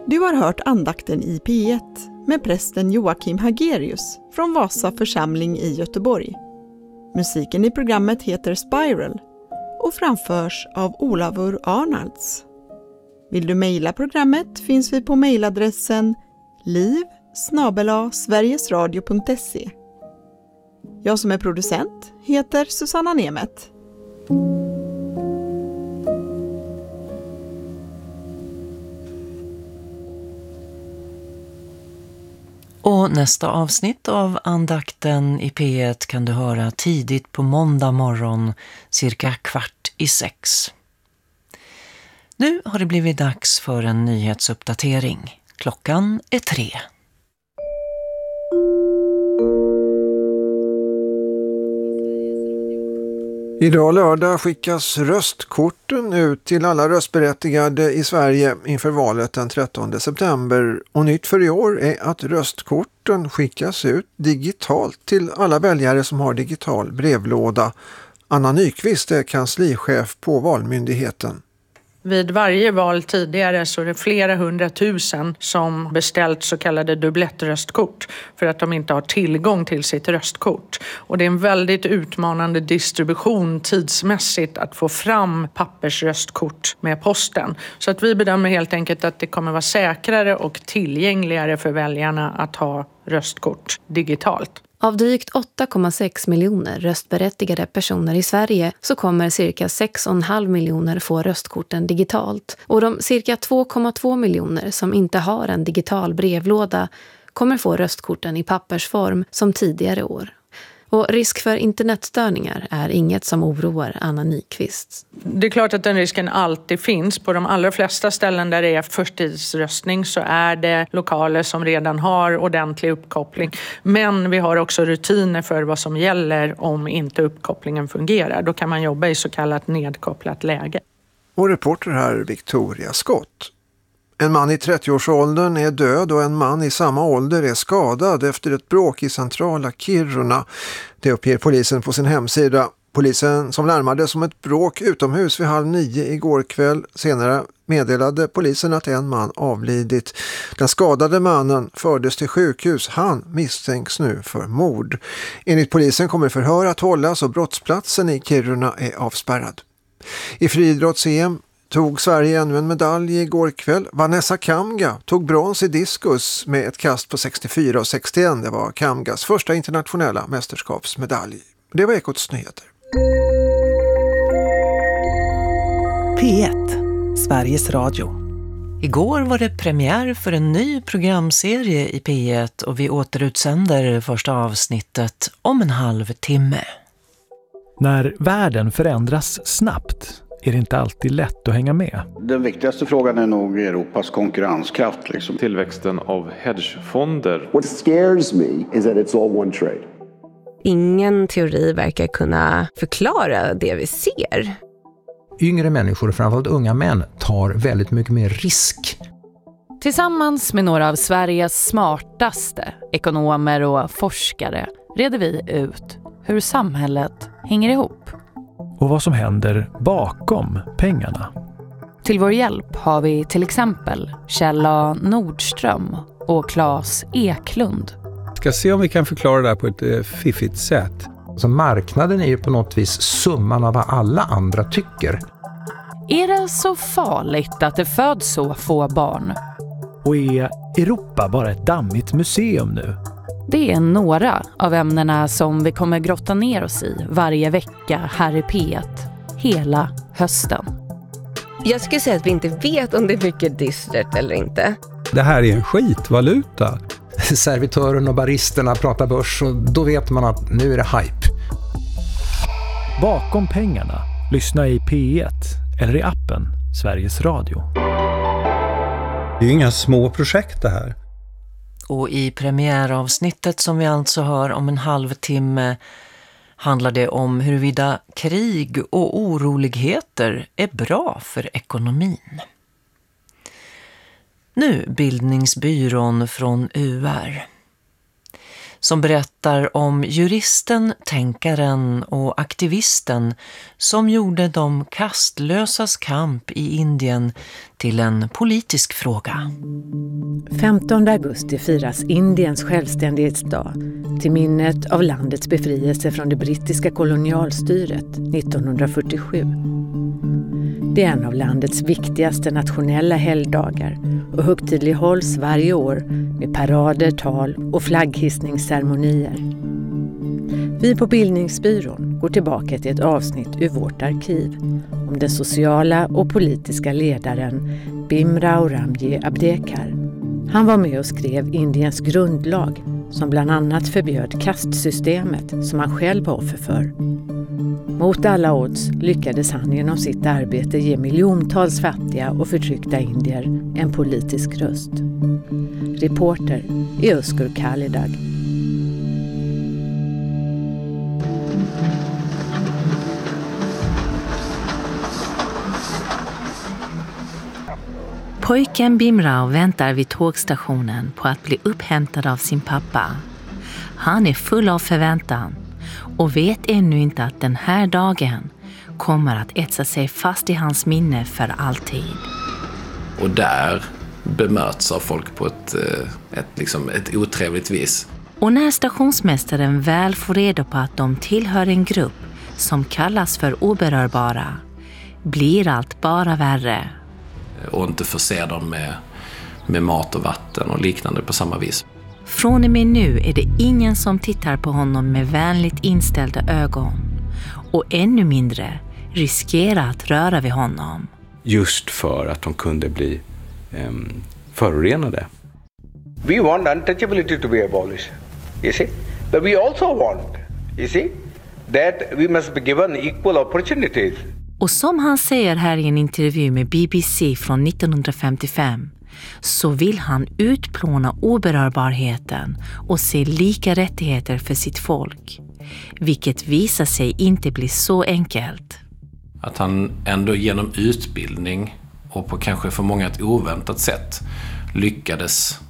Du har hört andakten i P1 med prästen Joakim Hagerius från Vasa församling i Göteborg. Musiken i programmet heter Spiral och framförs av Olavur Arnalds. Vill du mejla programmet finns vi på mejladressen liv@sverigesradio.se. Jag som är producent heter Susanna Nemet. Och nästa avsnitt av andakten i P1 kan du höra tidigt på måndag morgon, cirka 5:15. Nu har det blivit dags för en nyhetsuppdatering. Klockan är 3. Idag lördag skickas röstkorten ut till alla röstberättigade i Sverige inför valet den 13 september. Och nytt för i år är att röstkorten skickas ut digitalt till alla väljare som har digital brevlåda. Anna Nyqvist är kanslichef på Valmyndigheten. Vid varje val tidigare så är det flera 100 000 som beställt så kallade dubblettröstkort för att de inte har tillgång till sitt röstkort. Och det är en väldigt utmanande distribution tidsmässigt att få fram pappersröstkort med posten. Så att vi bedömer helt enkelt att det kommer vara säkrare och tillgängligare för väljarna att ha röstkort digitalt. Av drygt 8,6 miljoner röstberättigade personer i Sverige så kommer cirka 6,5 miljoner få röstkorten digitalt. Och de cirka 2,2 miljoner som inte har en digital brevlåda kommer få röstkorten i pappersform som tidigare år. Och risk för internetstörningar är inget som oroar Anna Nyqvist. Det är klart att den risken alltid finns. På de allra flesta ställen där det är förtidsröstning så är det lokaler som redan har ordentlig uppkoppling. Men vi har också rutiner för vad som gäller om inte uppkopplingen fungerar. Då kan man jobba i så kallat nedkopplat läge. Och reporter här Victoria Scott. En man i 30-årsåldern är död och en man i samma ålder är skadad efter ett bråk i centrala Kiruna. Det uppger polisen på sin hemsida. Polisen som larmade om ett bråk utomhus vid 8:30 igår kväll. Senare meddelade polisen att en man avlidit. Den skadade mannen fördes till sjukhus. Han misstänks nu för mord. Enligt polisen kommer förhör att hållas och brottsplatsen i Kiruna är avspärrad. I friidrotts-EM tog Sverige ännu en medalj igår kväll. Vanessa Kamga tog brons i diskus med ett kast på 64 och 61. Det var Kamgas första internationella mästerskapsmedalj. Det var Ekots nyheter. P1, Sveriges Radio. Igår var det premiär för en ny programserie i P1 och vi återutsänder första avsnittet om en halvtimme. När världen förändras snabbt är det inte alltid lätt att hänga med. Den viktigaste frågan är nog Europas konkurrenskraft. Tillväxten av hedgefonder. What scares me is that it's all one trade. Ingen teori verkar kunna förklara det vi ser. Yngre människor, framförallt unga män, tar väldigt mycket mer risk. Tillsammans med några av Sveriges smartaste ekonomer och forskare reder vi ut hur samhället hänger ihop. Och vad som händer bakom pengarna. Till vår hjälp har vi till exempel Kjell A. Nordström och Claes Eklund. Ska se om vi kan förklara det här på ett fiffigt sätt. Så marknaden är ju på något vis summan av vad alla andra tycker. Är det så farligt att det föds så få barn? Och är Europa bara ett dammigt museum nu? Det är några av ämnena som vi kommer grotta ner oss i varje vecka här i P1 hela hösten. Jag skulle säga att vi inte vet om det är mycket dystert eller inte. Det här är en skitvaluta. Servitören och baristerna pratar börs och då vet man att nu är det hype. Bakom pengarna, lyssna i P1 eller i appen Sveriges Radio. Det är ju inga små projekt det här. Och i premiäravsnittet som vi alltså hör om en halvtimme handlar det om huruvida krig och oroligheter är bra för ekonomin. Nu Bildningsbyrån från UR. som berättar om juristen, tänkaren och aktivisten som gjorde de kastlösas kamp i Indien till en politisk fråga. 15 augusti firas Indiens självständighetsdag till minnet av landets befrielse från det brittiska kolonialstyret 1947. Det är en av landets viktigaste nationella helgdagar och högtidlighålls varje år med parader, tal och flagghissningsceremonier. Vi på Bildningsbyrån går tillbaka till ett avsnitt ur vårt arkiv om den sociala och politiska ledaren Bhimrao Ramji Ambedkar. Han var med och skrev Indiens grundlag som bland annat förbjöd kastsystemet som han själv var offer för. Mot alla odds lyckades han genom sitt arbete ge miljontals fattiga och förtryckta indier en politisk röst. Reporter är Özgur Kalidag. Pojken Bhimrao väntar vid tågstationen på att bli upphämtad av sin pappa. Han är full av förväntan och vet ännu inte att den här dagen kommer att etsa sig fast i hans minne för alltid. Och där bemöts av folk på ett otrevligt vis. Och när stationsmästaren väl får reda på att de tillhör en grupp som kallas för oberörbara blir allt bara värre. Och inte förse dem med mat och vatten och liknande på samma vis. Från och med nu är det ingen som tittar på honom med vänligt inställda ögon. Och ännu mindre riskera att röra vid honom. Just för att de kunde bli förorenade. We want untouchability to be abolished, you see. But we also want, you see, that we must be given equal opportunities. Och som han säger här i en intervju med BBC från 1955 så vill han utplåna oberörbarheten och se lika rättigheter för sitt folk. Vilket visar sig inte bli så enkelt. Att han ändå genom utbildning och på kanske för många ett oväntat sätt lyckades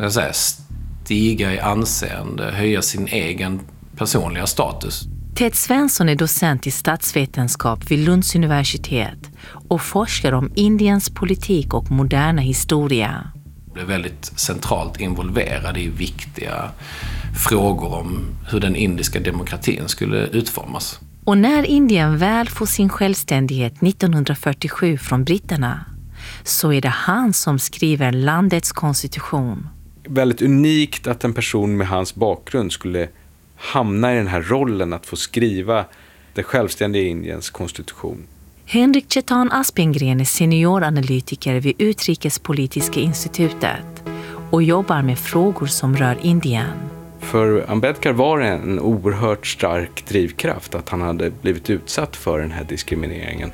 stiga i anseende, höja sin egen personliga status. Ted Svensson är docent i statsvetenskap vid Lunds universitet och forskar om Indiens politik och moderna historia. Blev väldigt centralt involverad i viktiga frågor om hur den indiska demokratin skulle utformas. Och när Indien väl får sin självständighet 1947 från britterna så är det han som skriver landets konstitution. Väldigt unikt att en person med hans bakgrund skulle hamna i den här rollen att få skriva det självständiga Indiens konstitution. Henrik Chetan Aspengren är senioranalytiker vid Utrikespolitiska institutet och jobbar med frågor som rör Indien. För Ambedkar var det en oerhört stark drivkraft att han hade blivit utsatt för den här diskrimineringen.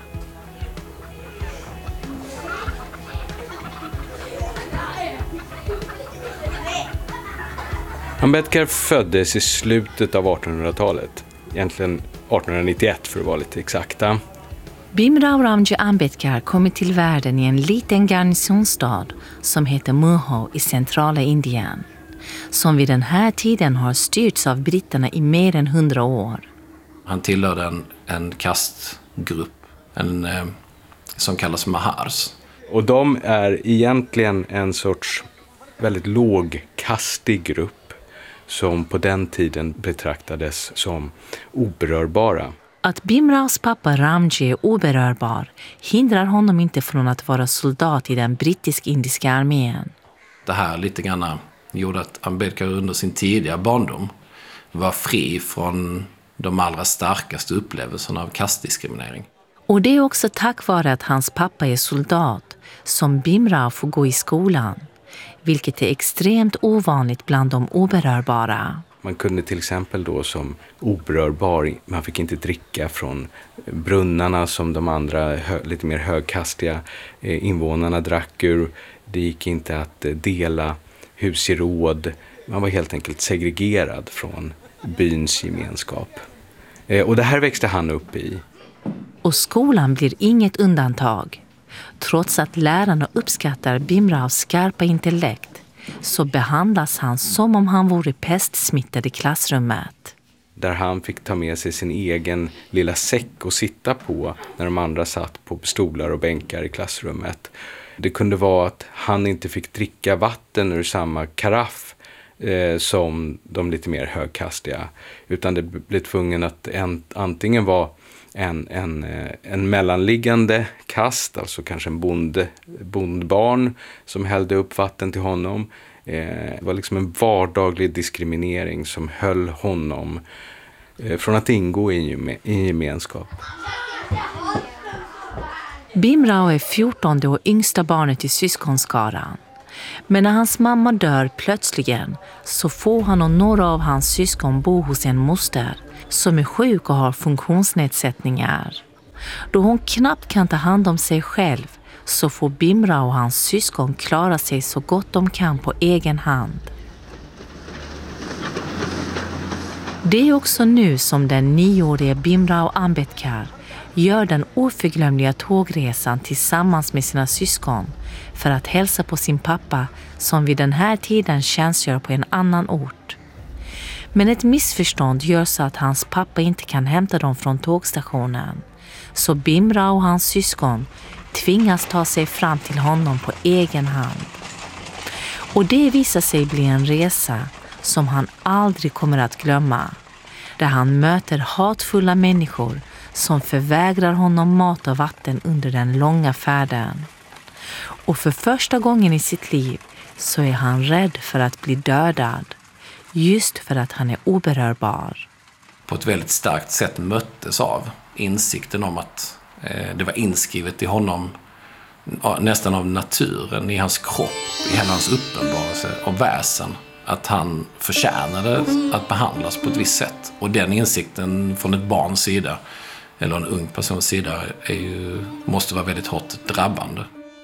Ambedkar föddes i slutet av 1800-talet, egentligen 1891 för att vara lite exakta. Bhimrao Ramji Ambedkar kom till världen i en liten garnisonstad som heter Murho i centrala Indien, som vid den här tiden har styrts av britterna i mer än 100 år. Han tillhörde en kastgrupp, som kallas Mahars. Och de är egentligen en sorts väldigt lågkastig grupp som på den tiden betraktades som oberörbara. Att Bhimraos pappa Ramji är oberörbar hindrar honom inte från att vara soldat i den brittisk-indiska armén. Det här lite grann gjorde att Ambedkar under sin tidiga barndom var fri från de allra starkaste upplevelserna av kastdiskriminering. Och det är också tack vare att hans pappa är soldat som Bhimrao får gå i skolan, vilket är extremt ovanligt bland de oberörbara. Man kunde till exempel då som oberörbar, man fick inte dricka från brunnarna som de andra lite mer högkastiga invånarna drack ur. Det gick inte att dela husgeråd. Man var helt enkelt segregerad från byns gemenskap. Och det här växte han upp i. Och skolan blir inget undantag. Trots att lärarna uppskattar Bhimraos skarpa intellekt så behandlas han som om han vore pestsmittad i klassrummet. Där han fick ta med sig sin egen lilla säck och sitta på när de andra satt på stolar och bänkar i klassrummet. Det kunde vara att han inte fick dricka vatten ur samma karaff som de lite mer högkastiga. Utan det blev tvungen att antingen vara en mellanliggande kast, alltså kanske en bondbarn som hällde upp vatten till honom. Det var liksom en vardaglig diskriminering som höll honom från att ingå i en gemenskap. Bimrao är 14:e och yngsta barnet i syskonskaran. Men när hans mamma dör plötsligen så får han och några av hans syskon bo hos en moster som är sjuk och har funktionsnedsättningar. Då hon knappt kan ta hand om sig själv så får Bimrao och hans syskon klara sig så gott de kan på egen hand. Det är också nu som den 9-årige Bimrao Ambedkar gör den oförglömliga tågresan tillsammans med sina syskon för att hälsa på sin pappa som vid den här tiden tjänstgör på en annan ort. Men ett missförstånd gör så att hans pappa inte kan hämta dem från tågstationen. Så Bimrao och hans syskon tvingas ta sig fram till honom på egen hand. Och det visar sig bli en resa som han aldrig kommer att glömma. Där han möter hatfulla människor som förvägrar honom mat och vatten under den långa färden. Och för första gången i sitt liv så är han rädd för att bli dödad. Just för att han är oberörbar. På ett väldigt starkt sätt möttes av insikten om att det var inskrivet i honom nästan av naturen, i hans kropp, i hela hans uppenbarelse och väsen. Att han förtjänade att behandlas på ett visst sätt. Och den insikten från ett barns sida eller en ung persons sida måste vara väldigt hårt drabbande.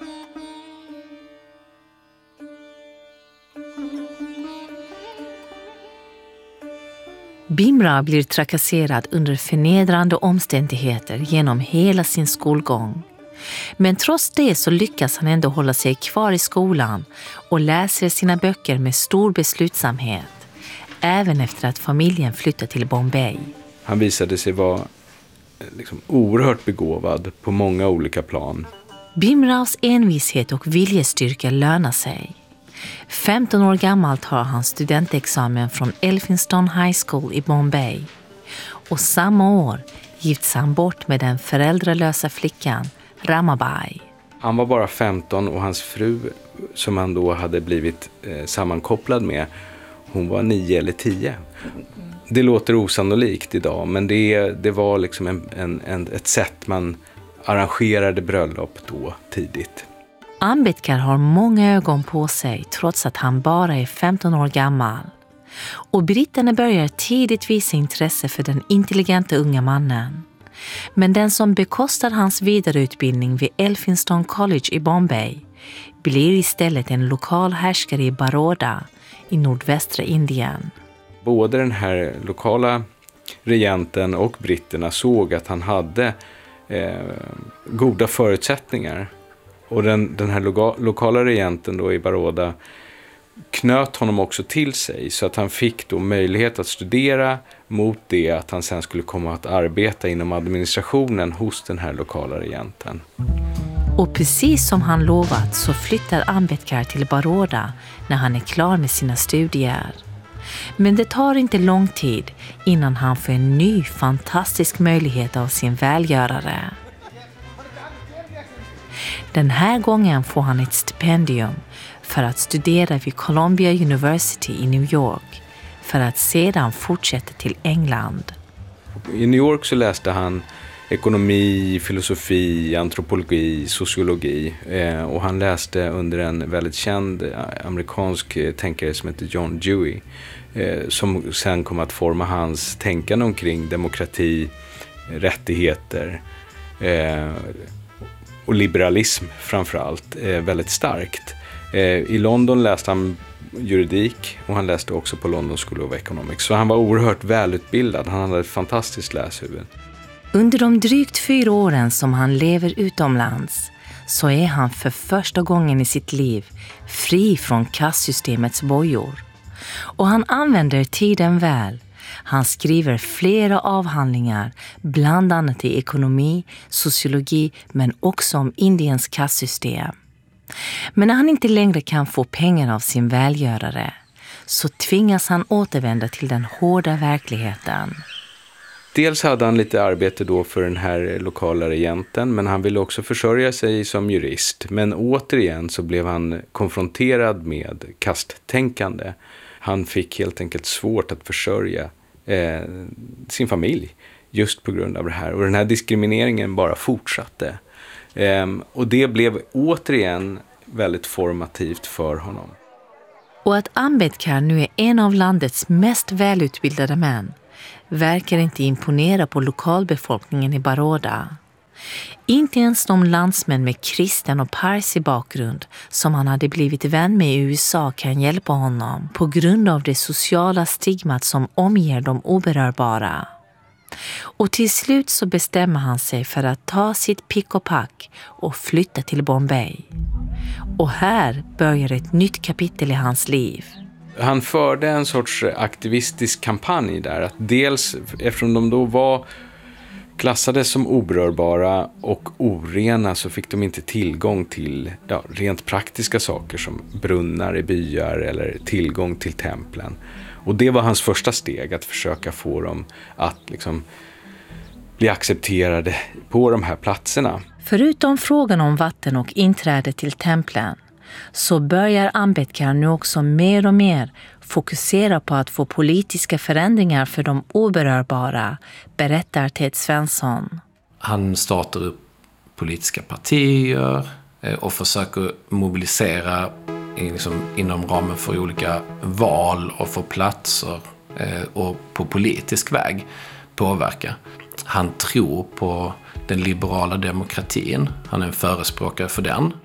Bimrao blir trakasserad under förnedrande omständigheter genom hela sin skolgång. Men trots det så lyckas han ändå hålla sig kvar i skolan och läser sina böcker med stor beslutsamhet, även efter att familjen flyttat till Bombay. Han visade sig vara oerhört begåvad på många olika plan. Bimraos envishet och viljestyrka lönar sig. 15 år gammalt har han studentexamen från Elphinstone High School i Bombay. Och samma år gifts han bort med den föräldralösa flickan Ramabai. Han var bara 15 och hans fru, som han då hade blivit sammankopplad med, hon var 9 eller 10. Det låter osannolikt idag, men det var liksom ett sätt man arrangerade bröllop då tidigt. Ambedkar har många ögon på sig trots att han bara är 15 år gammal. Och britterna börjar tidigt visa intresse för den intelligenta unga mannen. Men den som bekostar hans vidareutbildning vid Elphinstone College i Bombay blir istället en lokal härskare i Baroda i nordvästra Indien. Både den här lokala regenten och britterna såg att han hade goda förutsättningar. Och den här lokala regenten då i Baroda knöt honom också till sig så att han fick då möjlighet att studera mot det att han sen skulle komma att arbeta inom administrationen hos den här lokala regenten. Och precis som han lovat så flyttar Ambedkar till Baroda när han är klar med sina studier. Men det tar inte lång tid innan han får en ny fantastisk möjlighet av sin välgörare. Den här gången får han ett stipendium för att studera vid Columbia University i New York för att sedan fortsätta till England. I New York så läste han ekonomi, filosofi, antropologi, sociologi och han läste under en väldigt känd amerikansk tänkare som heter John Dewey som sen kom att forma hans tänkande omkring demokrati, rättigheter och liberalism framförallt väldigt starkt. I London läste han juridik och han läste också på London School of Economics. Så han var oerhört välutbildad. Han hade ett fantastiskt läshuvud. Under de drygt 4 åren som han lever utomlands så är han för första gången i sitt liv fri från kastsystemets bojor. Och han använder tiden väl. Han skriver flera avhandlingar, bland annat i ekonomi, sociologi men också om Indiens kastsystem. Men när han inte längre kan få pengar av sin välgörare så tvingas han återvända till den hårda verkligheten. Dels hade han lite arbete då för den här lokala regenten, men han ville också försörja sig som jurist. Men återigen så blev han konfronterad med kasttänkande. Han fick helt enkelt svårt att försörja sin familj just på grund av det här. Och den här diskrimineringen bara fortsatte. Och det blev återigen väldigt formativt för honom. Och att Ambedkar nu är en av landets mest välutbildade män verkar inte imponera på lokalbefolkningen i Baroda. Inte ens de landsmän med kristen och parsi bakgrund som han hade blivit vän med i USA kan hjälpa honom på grund av det sociala stigmat som omger de oberörbara. Och till slut så bestämmer han sig för att ta sitt pick och pack och flytta till Bombay. Och här börjar ett nytt kapitel i hans liv. Han förde en sorts aktivistisk kampanj där. Att dels eftersom de då var klassades som oberörbara och orena så fick de inte tillgång till rent praktiska saker som brunnar i byar eller tillgång till templen. Och det var hans första steg, att försöka få dem att liksom bli accepterade på de här platserna. Förutom frågan om vatten och inträde till templen så börjar Ambedkar nu också mer och mer fokusera på att få politiska förändringar för de oberörbara, berättar Ted Svensson. Han startar upp politiska partier och försöker mobilisera inom ramen för olika val och för platser och på politisk väg påverka. Han tror på den liberala demokratin. Han är en förespråkare för den.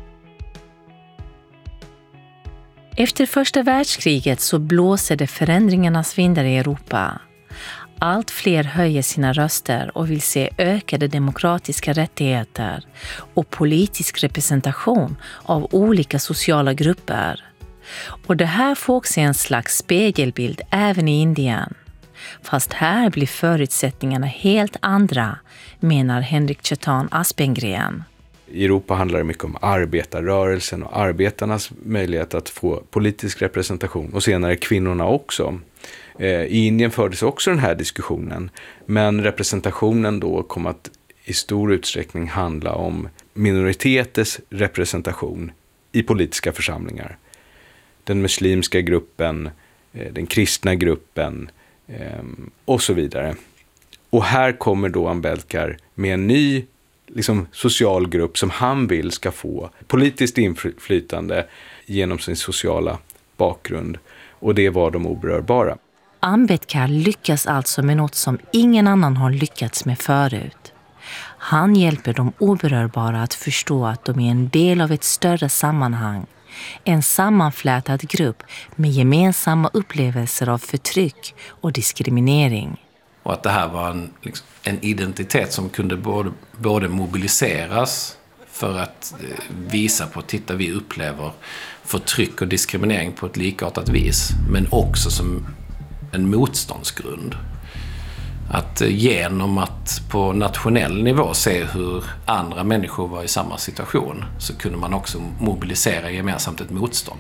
Efter första världskriget så blåser det förändringarnas vindar i Europa. Allt fler höjer sina röster och vill se ökade demokratiska rättigheter och politisk representation av olika sociala grupper. Och det här får också en slags spegelbild även i Indien. Fast här blir förutsättningarna helt andra, menar Henrik Chetan Aspengren. I Europa handlar det mycket om arbetarrörelsen och arbetarnas möjlighet att få politisk representation och senare kvinnorna också. I Indien fördes också den här diskussionen, men representationen då kom att i stor utsträckning handla om minoriteters representation i politiska församlingar. Den muslimska gruppen, den kristna gruppen och så vidare. Och här kommer då Ambedkar med en ny social grupp som han vill ska få politiskt inflytande genom sin sociala bakgrund. Och det var de oberörbara. Ambedkar lyckas alltså med något som ingen annan har lyckats med förut. Han hjälper de oberörbara att förstå att de är en del av ett större sammanhang. En sammanflätad grupp med gemensamma upplevelser av förtryck och diskriminering. Och att det här var en identitet som kunde både mobiliseras för att visa på att titta, vi upplever förtryck och diskriminering på ett likartat vis. Men också som en motståndsgrund. Att genom att på nationell nivå se hur andra människor var i samma situation så kunde man också mobilisera gemensamt ett motstånd.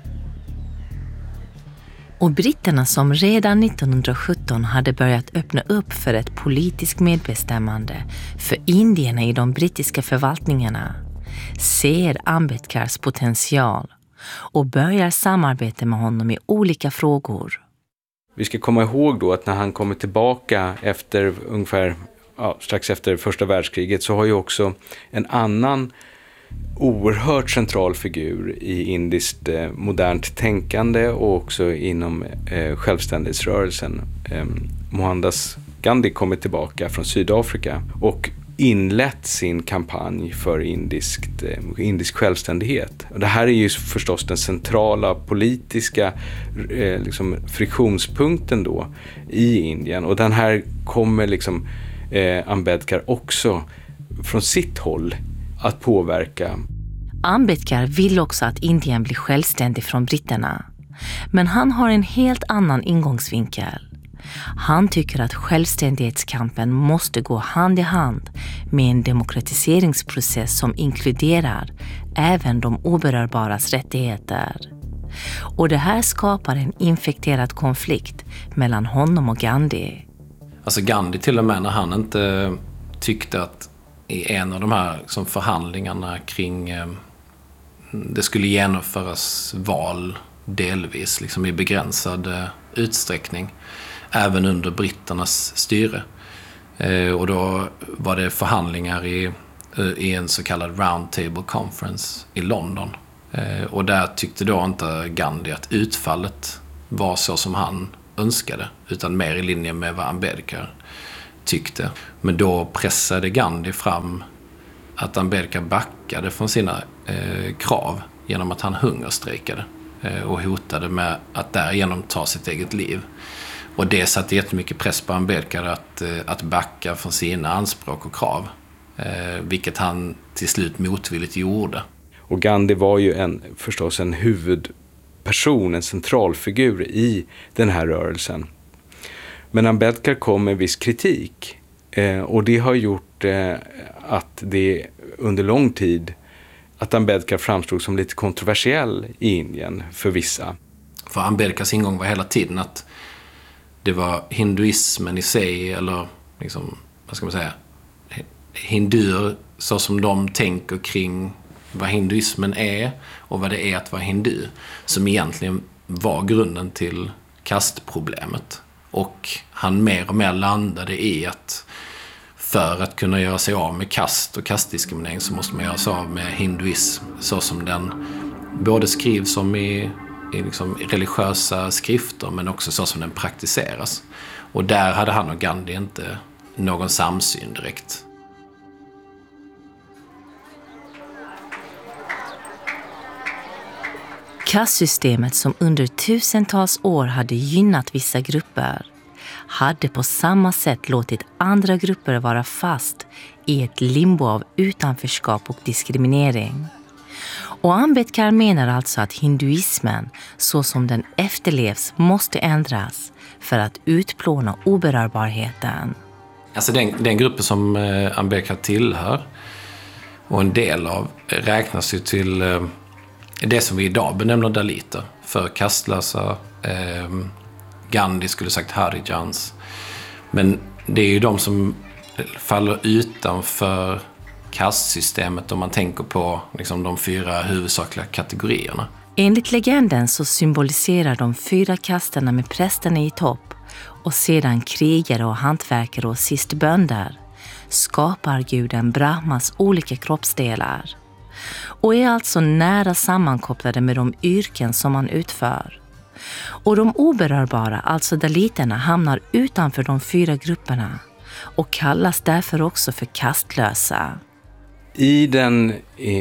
Och britterna som redan 1917 hade börjat öppna upp för ett politiskt medbestämmande för indierna i de brittiska förvaltningarna ser Ambedkars potential och börjar samarbeta med honom i olika frågor. Vi ska komma ihåg då att när han kommer tillbaka efter ungefär strax efter första världskriget så har ju också en annan oerhört central figur i indiskt modernt tänkande och också inom självständighetsrörelsen. Mohandas Gandhi kommer tillbaka från Sydafrika och inlett sin kampanj för indisk självständighet. Och det här är ju förstås den centrala politiska friktionspunkten då i Indien. Och den här kommer Ambedkar också från sitt håll att påverka. Ambedkar vill också att Indien blir självständig från britterna. Men han har en helt annan ingångsvinkel. Han tycker att självständighetskampen måste gå hand i hand med en demokratiseringsprocess som inkluderar även de oberörbaras rättigheter. Och det här skapar en infekterad konflikt mellan honom och Gandhi. Alltså Gandhi till och med när han inte tyckte att i en av de här liksom, förhandlingarna kring det skulle genomföras val delvis liksom, i begränsad utsträckning även under britternas styre. Och då var det förhandlingar i en så kallad Round Table Conference i London. Och där tyckte då inte Gandhi att utfallet var så som han önskade, utan mer i linje med vad Ambedkar tyckte. Men då pressade Gandhi fram att Ambedkar backade från sina krav genom att han hungerstrejkade och hotade med att därigenom ta sitt eget liv. Och det satte jättemycket press på Ambedkar att backa från sina anspråk och krav, vilket han till slut motvilligt gjorde. Och Gandhi var ju förstås en huvudperson, en centralfigur i den här rörelsen. Men Ambedkar kom med viss kritik och det har gjort att det under lång tid att Ambedkar framstod som lite kontroversiell i Indien för vissa. För Ambedkars ingång var hela tiden att det var hinduismen i sig, eller liksom, vad ska man säga, hinduer så som de tänker kring vad hinduismen är och vad det är att vara hindu, som egentligen var grunden till kastproblemet. Och han mer och mer landade i att för att kunna göra sig av med kast och kastdiskriminering så måste man göra sig av med hinduism så som den både skrivs som i liksom religiösa skrifter men också så som den praktiseras. Och där hade han och Gandhi inte någon samsyn direkt. Kastsystemet som under tusentals år hade gynnat vissa grupper hade på samma sätt låtit andra grupper vara fast i ett limbo av utanförskap och diskriminering. Och Ambedkar menar alltså att hinduismen så som den efterlevs måste ändras för att utplåna oberörbarheten. Alltså den gruppen som Ambedkar tillhör och en del av räknas ju till det som vi idag benämner daliter, för kastlösa. Gandhi skulle sagt harijans. Men det är ju de som faller utanför kastsystemet om man tänker på liksom, de 4 huvudsakliga kategorierna. Enligt legenden så symboliserar de 4 kasterna med prästerna i topp och sedan krigare och hantverkare och sist bönder skapar guden Brahmas olika kroppsdelar och är alltså nära sammankopplade med de yrken som man utför. Och de oberörbara, alltså daliterna, hamnar utanför de 4 grupperna och kallas därför också för kastlösa. I den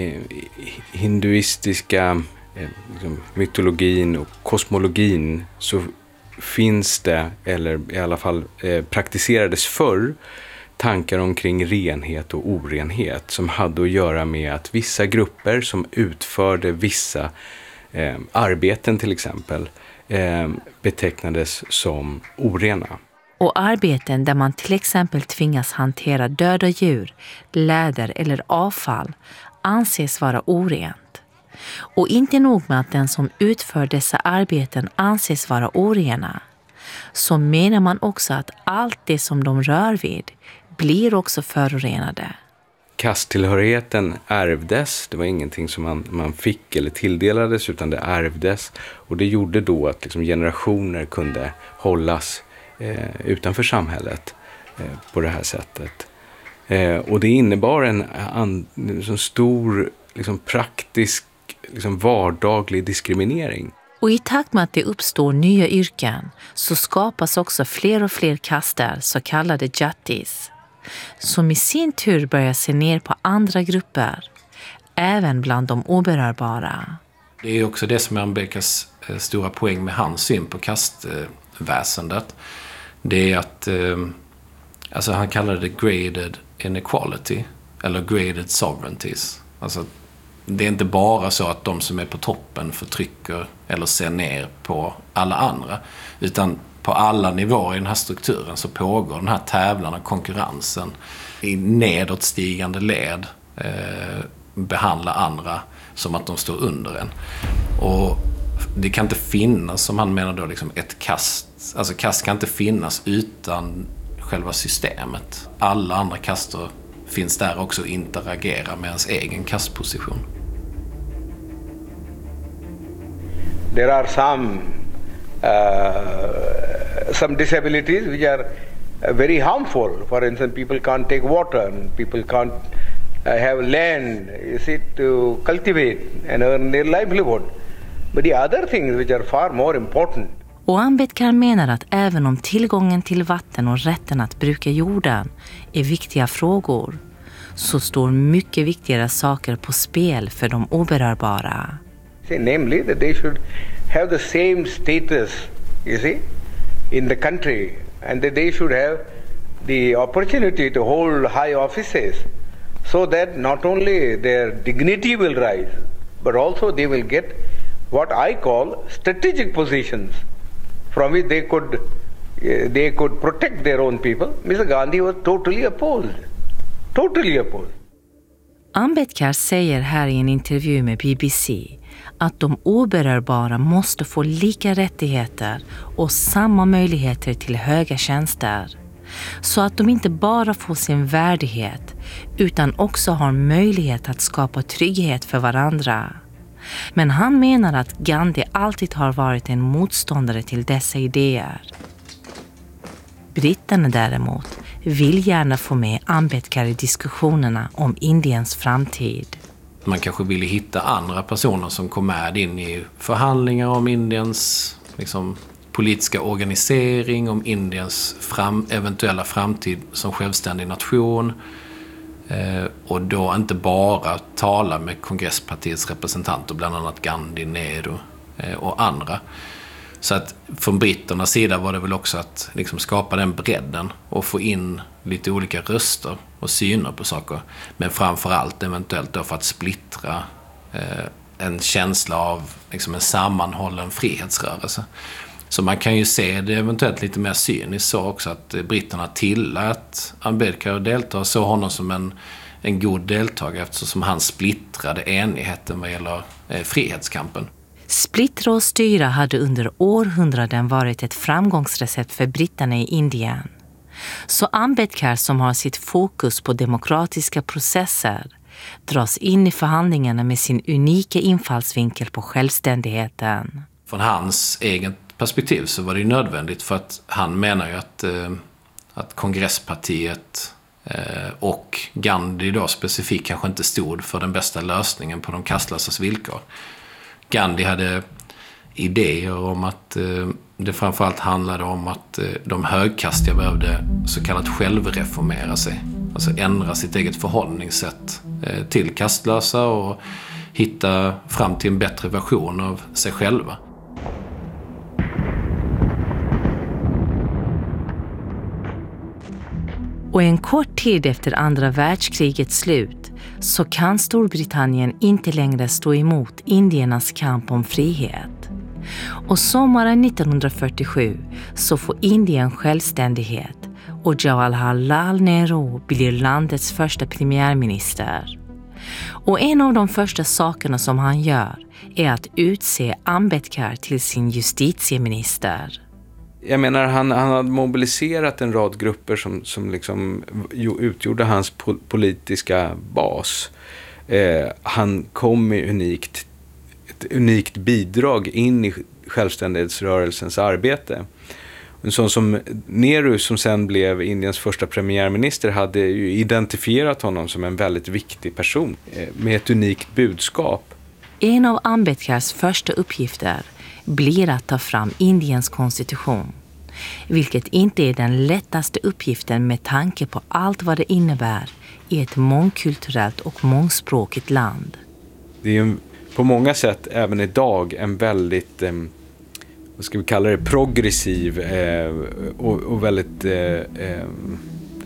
hinduistiska mytologin och kosmologin så finns det, eller i alla fall praktiserades förr, tankar omkring renhet och orenhet som hade att göra med att vissa grupper som utförde vissa arbeten till exempel betecknades som orena. Och arbeten där man till exempel tvingas hantera döda djur, läder eller avfall anses vara orent. Och inte nog med att den som utför dessa arbeten anses vara orena, så menar man också att allt det som de rör vid blir också förorenade. Kasttillhörigheten ärvdes, det var ingenting som man fick eller tilldelades utan det ärvdes. Och det gjorde då att liksom generationer kunde hållas utanför samhället på det här sättet. Och det innebar en stor liksom praktisk liksom vardaglig diskriminering. Och i takt med att det uppstår nya yrken så skapas också fler och fler kaster, så kallade jatis, som i sin tur börjar se ner på andra grupper, även bland de oberörbara. Det är också det som är Ambedkars stora poäng med hans syn på kastväsendet. Det är att alltså han kallar det graded inequality. eller graded sovereignties. Alltså, det är inte bara så att de som är på toppen förtrycker eller ser ner på alla andra, utan på alla nivåer i den här strukturen så pågår den här tävlan och konkurrensen i nedåtstigande led, behandla andra som att de står under en. Och det kan inte finnas, som han menar då, liksom ett kast. Alltså kast kan inte finnas utan själva systemet. Alla andra kaster finns där också och interagerar med ens egen kastposition. There are some disabilities which are very harmful. For instance, people can't take water and people can't have land, you see, to cultivate and earn their livelihood. But the other things which are far more important. Och Ambedkar menar att även om tillgången till vatten och rätten att bruka jorden är viktiga frågor, så står mycket viktigare saker på spel för de oberörbara. Namely that they should have the same status, you see, in the country, and that they should have the opportunity to hold high offices, so that not only their dignity will rise, but also they will get what I call strategic positions from which they could protect their own people. Mr. Gandhi was totally opposed. Ambedkar säger här i en intervju med BBC att de oberörbara måste få lika rättigheter och samma möjligheter till höga tjänster, så att de inte bara får sin värdighet utan också har möjlighet att skapa trygghet för varandra. Men han menar att Gandhi alltid har varit en motståndare till dessa idéer. Britterna däremot vill gärna få med Ambedkar i diskussionerna om Indiens framtid. Man kanske ville hitta andra personer som kom med in i förhandlingar om Indiens politiska organisering, om Indiens eventuella framtid som självständig nation. Och då inte bara tala med kongresspartiets representanter, bland annat Gandhi, Nehru och andra. Så att från britternas sida var det väl också att skapa den bredden och få in lite olika röster och syner på saker. Men framförallt eventuellt då för att splittra en känsla av en sammanhållen frihetsrörelse. Så man kan ju se det eventuellt lite mer cyniskt så också, att britterna tillät Ambedkar delta och så honom som en god deltagare, eftersom han splittrade enigheten vad gäller frihetskampen. Splittra och styra hade under århundraden varit ett framgångsrecept för britterna i Indien. Så Ambedkar, som har sitt fokus på demokratiska processer, dras in i förhandlingarna med sin unika infallsvinkel på självständigheten. Från hans egen perspektiv så var det ju nödvändigt, för att han menar ju att kongresspartiet och Gandhi då specifikt kanske inte stod för den bästa lösningen på de kastlösas villkor. Gandhi hade idéer om att det framförallt handlade om att de högkastiga behövde så kallat självreformera sig. Alltså ändra sitt eget förhållningssätt till kastlösa och hitta fram till en bättre version av sig själva. Och en kort tid efter andra världskrigets slut så kan Storbritannien inte längre stå emot indiernas kamp om frihet. Och sommaren 1947 så får Indien självständighet och Jawaharlal Nehru blir landets första premiärminister. Och en av de första sakerna som han gör är att utse Ambedkar till sin justitieminister. Jag menar, han hade mobiliserat en rad grupper som utgjorde hans politiska bas. Han kom med ett unikt bidrag in i självständighetsrörelsens arbete. En sån som Nehru, som sen blev Indiens första premiärminister, hade ju identifierat honom som en väldigt viktig person med ett unikt budskap. En av Ambedkars första uppgifter blir att ta fram Indiens konstitution, vilket inte är den lättaste uppgiften med tanke på allt vad det innebär i ett mångkulturellt och mångspråkigt land. Det är på många sätt även idag en väldigt, vad ska vi kalla det, progressiv och väldigt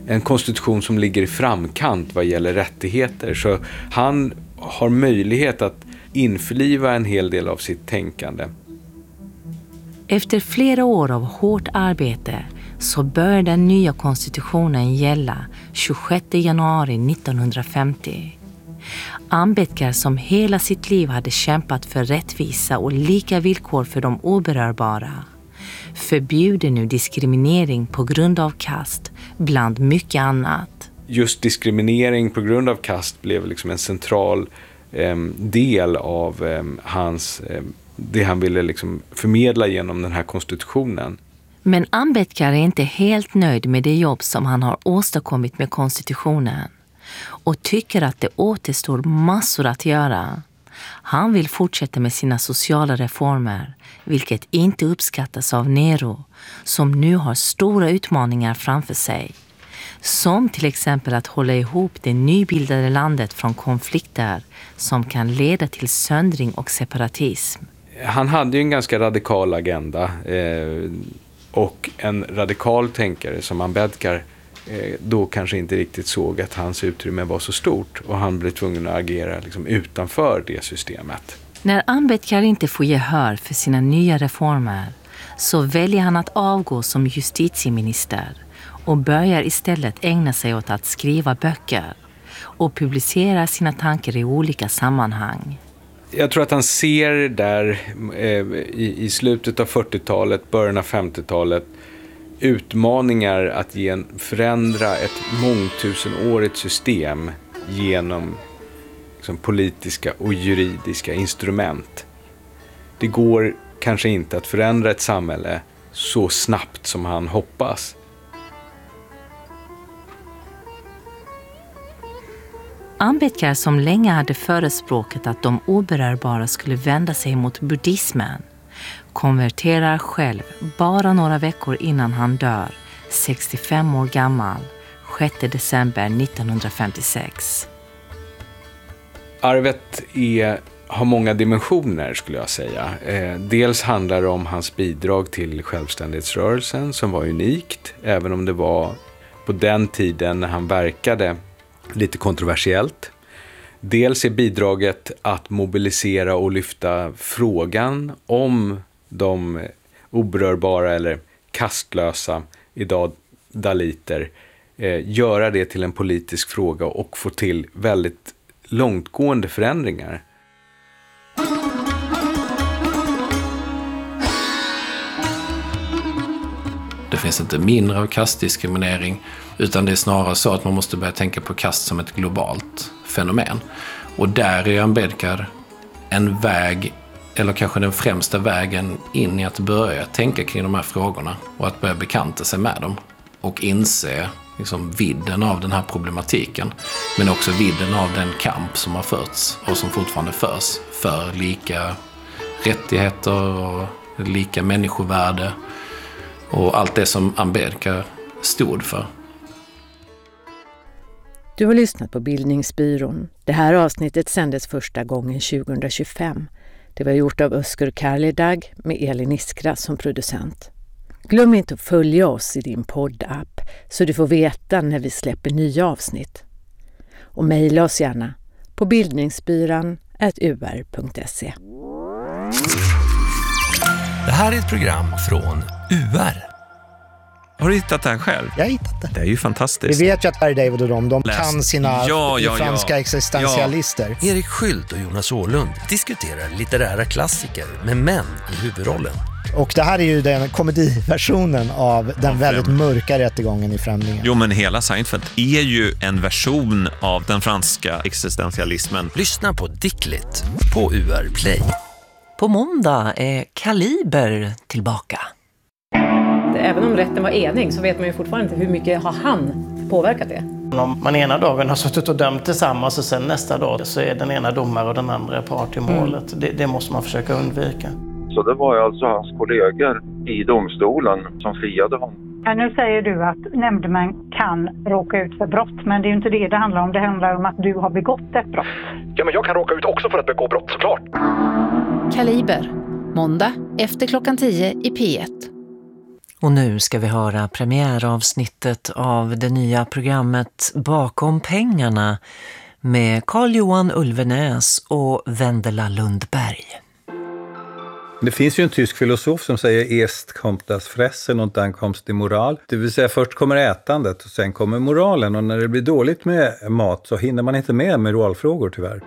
en konstitution som ligger i framkant vad gäller rättigheter. Så han har möjlighet att införliva en hel del av sitt tänkande. Efter flera år av hårt arbete så började den nya konstitutionen gälla 26 januari 1950. Ambedkar, som hela sitt liv hade kämpat för rättvisa och lika villkor för de oberörbara, förbjuder nu diskriminering på grund av kast bland mycket annat. Just diskriminering på grund av kast blev liksom en central del av det han ville liksom förmedla genom den här konstitutionen. Men Ambedkar är inte helt nöjd med det jobb som han har åstadkommit med konstitutionen och tycker att det återstår massor att göra. Han vill fortsätta med sina sociala reformer, vilket inte uppskattas av Nehru, som nu har stora utmaningar framför sig. Som till exempel att hålla ihop det nybildade landet från konflikter som kan leda till söndring och separatism. Han hade ju en ganska radikal agenda och en radikal tänkare som Ambedkar då kanske inte riktigt såg att hans utrymme var så stort och han blev tvungen att agera liksom utanför det systemet. När Ambedkar inte får gehör för sina nya reformer så väljer han att avgå som justitieminister och börjar istället ägna sig åt att skriva böcker och publicera sina tankar i olika sammanhang. Jag tror att han ser där i slutet av 40-talet, början av 50-talet utmaningar att förändra ett mångtusenårigt system genom liksom, politiska och juridiska instrument. Det går kanske inte att förändra ett samhälle så snabbt som han hoppas. Ambedkar, som länge hade förespråkat att de oberörbara skulle vända sig mot buddhismen, konverterar själv bara några veckor innan han dör, 65 år gammal, 6 december 1956. Arvet har många dimensioner skulle jag säga. Dels handlar det om hans bidrag till självständighetsrörelsen som var unikt, även om det var på den tiden när han verkade lite kontroversiellt. Dels är bidraget att mobilisera och lyfta frågan om de oberörbara eller kastlösa, idag daliter, göra det till en politisk fråga och få till väldigt långtgående förändringar. Det finns inte mindre av kastdiskriminering, utan det är snarare så att man måste börja tänka på kast som ett globalt fenomen. Och där är Ambedkar en väg, eller kanske den främsta vägen in i att börja tänka kring de här frågorna och att börja bekanta sig med dem och inse liksom vidden av den här problematiken, men också vidden av den kamp som har förts och som fortfarande förs för lika rättigheter och lika människovärde och allt det som Ambedkar stod för. Du har lyssnat på Bildningsbyrån. Det här avsnittet sändes första gången 2025. Det var gjort av Özgür Karlidag med Elin Iskra som producent. Glöm inte att följa oss i din poddapp så du får veta när vi släpper nya avsnitt. Och mejla oss gärna på bildningsbyran@ur.se. Det här är ett program från UR. Har du hittat det här själv? Jag har hittat det. Det är ju fantastiskt. Vi vet ju att Harry David och de kan sina franska existentialister. Ja. Erik Skylt och Jonas Åhlund diskuterar litterära klassiker med män i huvudrollen. Och det här är ju den komediversionen av den väldigt mörka rättegången i Främlingen. Jo, men hela Seinfeld är ju en version av den franska existentialismen. Lyssna på Dicklit på UR Play. På måndag är Kaliber tillbaka. Även om rätten var enig så vet man ju fortfarande inte hur mycket har han påverkat det. Om man ena dagen har suttit och dömt tillsammans och sen nästa dag så är den ena domare och den andra part i målet. Det måste man försöka undvika. Så det var ju alltså hans kollegor i domstolen som friade honom. Ja, nu säger du att nämndemän kan råka ut för brott, men det är ju inte det handlar om. Det handlar om att du har begått ett brott. Ja, men jag kan råka ut också för att begå brott, såklart. Kaliber, måndag efter klockan 10 i P1. Och nu ska vi höra premiäravsnittet av det nya programmet Bakom pengarna med Carl-Johan Ulvenäs och Vendela Lundberg. Det finns ju en tysk filosof som säger erst kommt das Fressen und dann kommt die Moral. Det vill säga först kommer ätandet och sen kommer moralen. Och när det blir dåligt med mat så hinner man inte med moralfrågor tyvärr.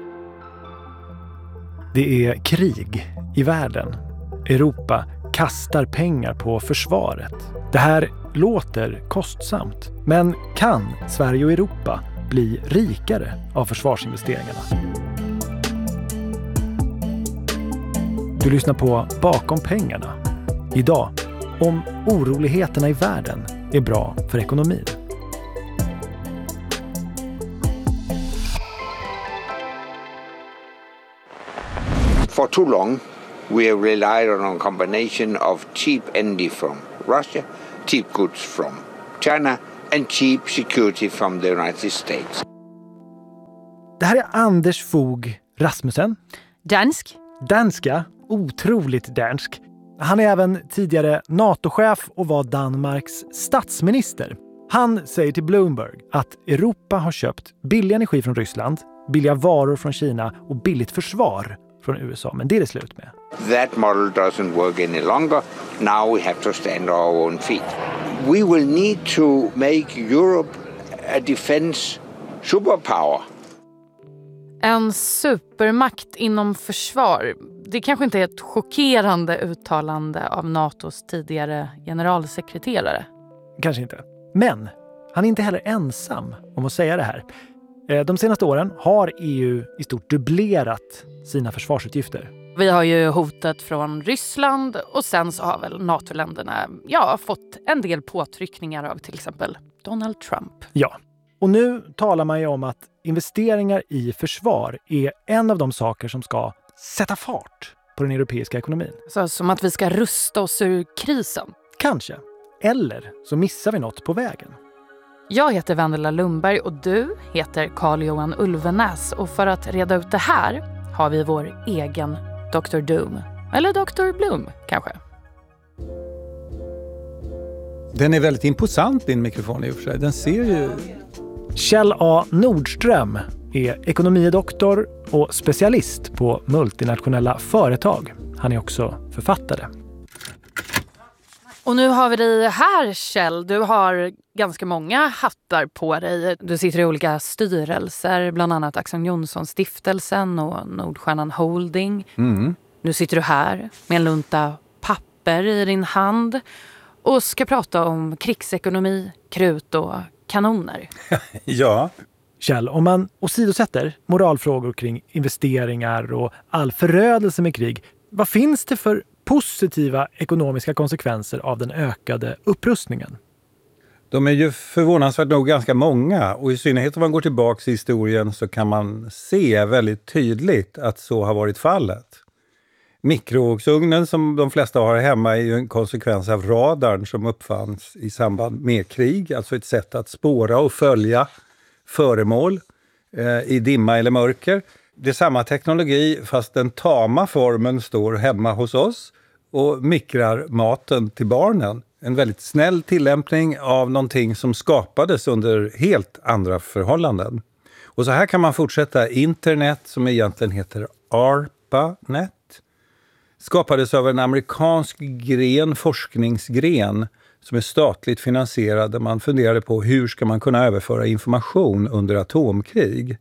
Det är krig i världen. Europa kastar pengar på försvaret. Det här låter kostsamt. Men kan Sverige och Europa bli rikare av försvarsinvesteringarna? Du lyssnar på Bakom pengarna. Idag om oroligheterna i världen är bra för ekonomin. For too long, we have relied on a combination of cheap energy from Russia, cheap goods from China and cheap security from the United States. Det här är Anders Fogh Rasmussen. Dansk. Danska, otroligt dansk. Han är även tidigare NATO-chef och var Danmarks statsminister. Han säger till Bloomberg att Europa har köpt billig energi från Ryssland, billiga varor från Kina och billigt försvar från USA. Men det är det slut med. That model doesn't work any longer. Now we have to stand on our own feet. We will need to make Europe a defense superpower. En supermakt inom försvar. Det kanske inte är ett chockerande uttalande av NATOs tidigare generalsekreterare. Kanske inte. Men han är inte heller ensam om att säga det här. De senaste åren har EU i stort dubblerat sina försvarsutgifter. Vi har ju hotet från Ryssland och sen så har väl NATO-länderna fått en del påtryckningar av till exempel Donald Trump. Ja, och nu talar man ju om att investeringar i försvar är en av de saker som ska sätta fart på den europeiska ekonomin. Så som att vi ska rusta oss ur krisen. Kanske. Eller så missar vi något på vägen. Jag heter Vendela Lundberg och du heter Carl-Johan Ulvenäs. Och för att reda ut det här har vi vår egen Dr. Doom. Eller Dr. Bloom kanske. Den är väldigt imposant, din mikrofon i och för sig. Den ser ju... Kjell A. Nordström är ekonomidoktor och specialist på multinationella företag. Han är också författare. Och nu har vi dig här, Kjell. Du har ganska många hattar på dig. Du sitter i olika styrelser, bland annat Axel Jonsson-stiftelsen och Nordstjärnan Holding. Mm. Nu sitter du här med en lunta papper i din hand och ska prata om krigsekonomi, krut och kanoner. Ja. Kjell, om man åsidosätter moralfrågor kring investeringar och all förödelse med krig, vad finns det för positiva ekonomiska konsekvenser av den ökade upprustningen? De är ju förvånansvärt nog ganska många, och i synnerhet om man går tillbaka i historien så kan man se väldigt tydligt att så har varit fallet. Mikrovågsugnen som de flesta har hemma är ju en konsekvens av radarn som uppfanns i samband med krig, alltså ett sätt att spåra och följa föremål i dimma eller mörker. Det är samma teknologi fast den tama formen står hemma hos oss och mikrar maten till barnen. En väldigt snäll tillämpning av någonting som skapades under helt andra förhållanden. Och så här kan man fortsätta. Internet, som egentligen heter ARPANET, skapades av en amerikansk forskningsgren som är statligt finansierad, där man funderade på hur ska man kunna överföra information under atomkrig.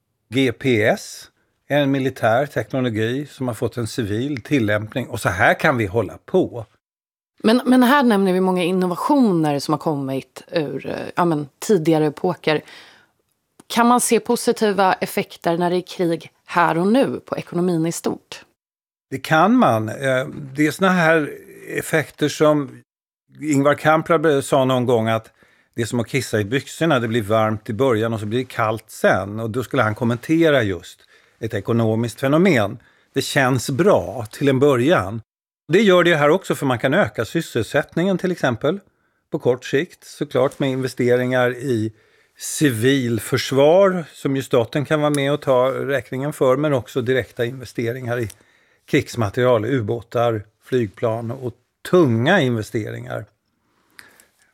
GPS är en militär teknologi som har fått en civil tillämpning, och så här kan vi hålla på. Men här nämner vi många innovationer som har kommit ur tidigare epoker. Kan man se positiva effekter när det är krig här och nu på ekonomin i stort? Det kan man. Det är såna här effekter som Ingvar Kamprad sa någon gång, att det är som att kissa i byxorna. Det blir varmt i början och så blir det kallt sen. Och då skulle han kommentera just ett ekonomiskt fenomen. Det känns bra till en början. Det gör det här också, för man kan öka sysselsättningen till exempel på kort sikt. Såklart med investeringar i civilförsvar som ju staten kan vara med och ta räkningen för. Men också direkta investeringar i krigsmaterial, ubåtar, flygplan och tunga investeringar.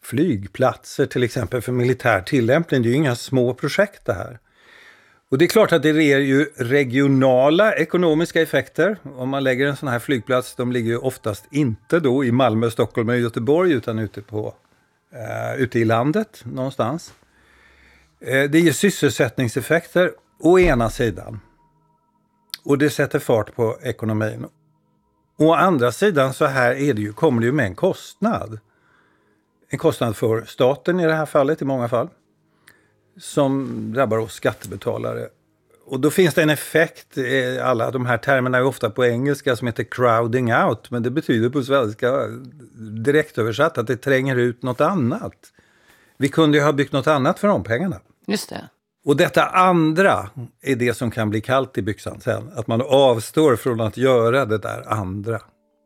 flygplatser till exempel för militär tillämpning. Det är ju inga små projekt det här. Och det är klart att det ger ju regionala ekonomiska effekter. Om man lägger en sån här flygplats, de ligger ju oftast inte då i Malmö, Stockholm och Göteborg utan ute i landet någonstans. Det ger sysselsättningseffekter å ena sidan. Och det sätter fart på ekonomin. Å andra sidan så här kommer det ju med en kostnad. En kostnad för staten i det här fallet, i många fall. Som drabbar oss skattebetalare. Och då finns det en effekt, alla de här termerna är ofta på engelska som heter crowding out. Men det betyder på svenska direkt översatt att det tränger ut något annat. Vi kunde ju ha byggt något annat för de pengarna. Just det. Och detta andra är det som kan bli kallt i byxan sen. Att man avstår från att göra det där andra.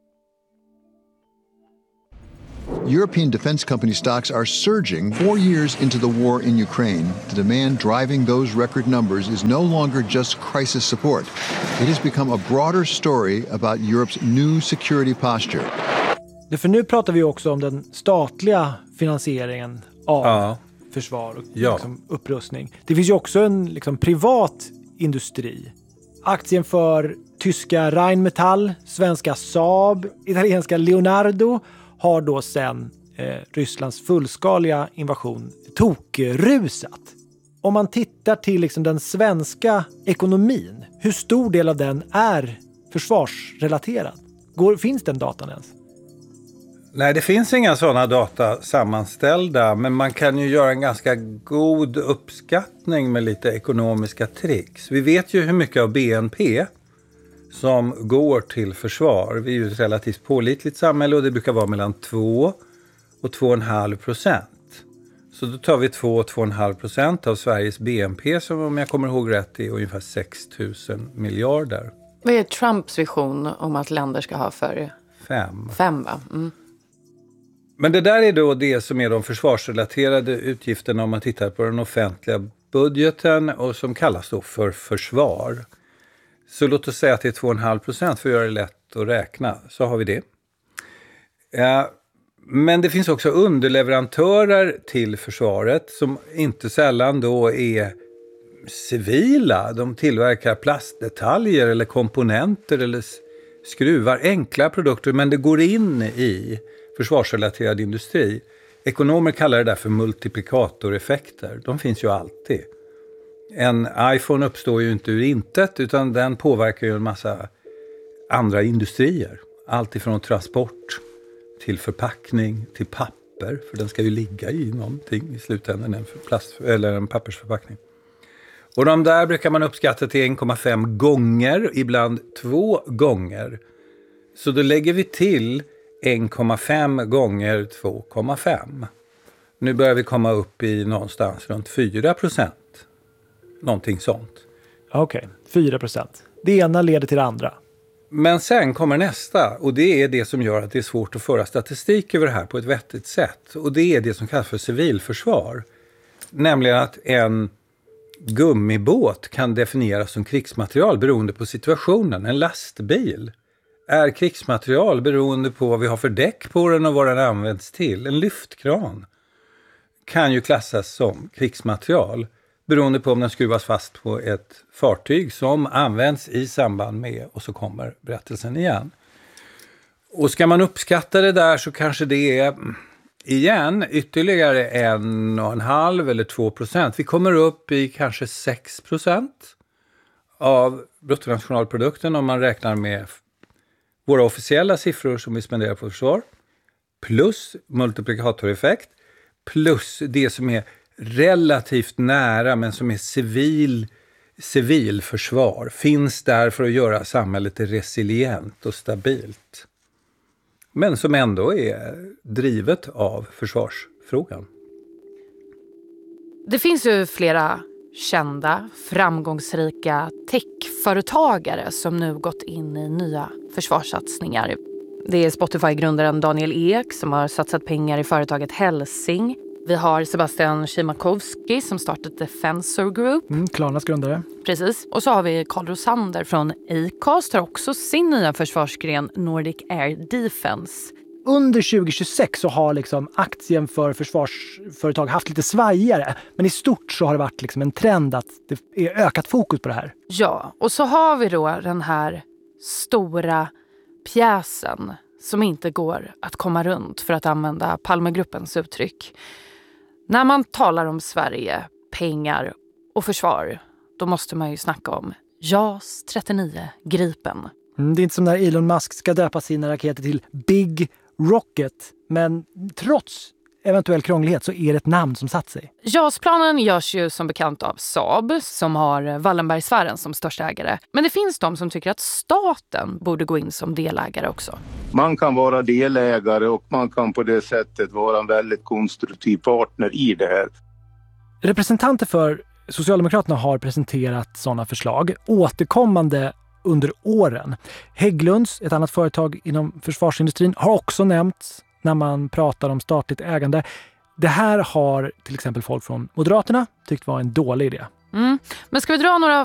European defense company stocks are surging 4 years into the war in Ukraine. The demand driving those record numbers is no longer just crisis support. It has become a broader story about Europe's new security posture. För nu pratar vi också om den statliga finansieringen av försvar och upprustning. Det finns ju också en privat industri. Aktien för tyska Rheinmetall, svenska Saab, italienska Leonardo har då sen Rysslands fullskaliga invasion tokrusat. Om man tittar till den svenska ekonomin, hur stor del av den är försvarsrelaterad? Finns den datan ens? Nej, det finns inga sådana data sammanställda, men man kan ju göra en ganska god uppskattning med lite ekonomiska tricks. Vi vet ju hur mycket av BNP som går till försvar. Vi är ju ett relativt pålitligt samhälle och det brukar vara mellan 2 och 2,5%. Så då tar vi 2,5% av Sveriges BNP som, om jag kommer ihåg rätt, är ungefär 6 000 miljarder. Vad är Trumps vision om att länder ska ha för? 5, va? Mm. Men det där är då det som är de försvarsrelaterade utgifterna om man tittar på den offentliga budgeten och som kallas då för försvar. Så låt oss säga att det är 2,5% för att göra det lätt att räkna. Så har vi det. Men det finns också underleverantörer till försvaret som inte sällan då är civila. De tillverkar plastdetaljer eller komponenter eller skruvar, enkla produkter, men det går in i försvarsrelaterad industri. Ekonomer kallar det där för multiplikatoreffekter. De finns ju alltid. En iPhone uppstår ju inte ur intet utan den påverkar ju en massa andra industrier. Allt ifrån transport till förpackning till papper. För den ska ju ligga i någonting i slutändan, en pappersförpackning. Och de där brukar man uppskatta till 1,5 gånger, ibland 2 gånger. Så då lägger vi till 1,5 gånger 2,5. Nu börjar vi komma upp i någonstans runt 4%. Någonting sånt. Okej, 4%. Det ena leder till det andra. Men sen kommer nästa, och det är det som gör att det är svårt att föra statistik över det här på ett vettigt sätt. Och det är det som kallas för civilförsvar. Nämligen att en gummibåt kan definieras som krigsmaterial beroende på situationen. En lastbil är krigsmaterial beroende på vad vi har för däck på den och vad den används till. En lyftkran kan ju klassas som krigsmaterial beroende på om den skruvas fast på ett fartyg som används i samband med, och så kommer berättelsen igen. Och ska man uppskatta det där så kanske det är igen ytterligare 1,5 eller 2%. Vi kommer upp i kanske 6% av bruttonationalprodukten om man räknar med våra officiella siffror som vi spenderar på försvar. Plus multiplikatoreffekt. Plus det som är relativt nära men som är civilförsvar. Finns där för att göra samhället resilient och stabilt. Men som ändå är drivet av försvarsfrågan. Det finns ju flera kända, framgångsrika techföretagare som nu gått in i nya försvarssatsningar. Det är Spotify-grundaren Daniel Ek som har satsat pengar i företaget Helsing. Vi har Sebastian Szymakowski som startat Defensor Group. Klarnas grundare. Precis. Och så har vi Carl Rosander från Acast har också sin nya försvarsgren Nordic Air Defense. under 2026 så har liksom aktien för försvarsföretag haft lite svajigare. Men i stort så har det varit liksom en trend att det är ökat fokus på det här. Ja, och så har vi då den här stora pjäsen som inte går att komma runt, för att använda Palmegruppens uttryck. När man talar om Sverige, pengar och försvar, då måste man ju snacka om JAS 39 Gripen. Det är inte som när Elon Musk ska döpa sina raketer till Big Rocket, men trots eventuell krånglighet så är det ett namn som satt sig. JAS-planen görs ju som bekant av Saab, som har Wallenbergsfären som största ägare. Men det finns de som tycker att staten borde gå in som delägare också. Man kan vara delägare och man kan på det sättet vara en väldigt konstruktiv partner i det här. Representanter för Socialdemokraterna har presenterat sådana förslag återkommande under åren. Hägglunds, ett annat företag inom försvarsindustrin, har också nämnts när man pratar om statligt ägande. Det här har till exempel folk från Moderaterna tyckt var en dålig idé. Men ska vi dra några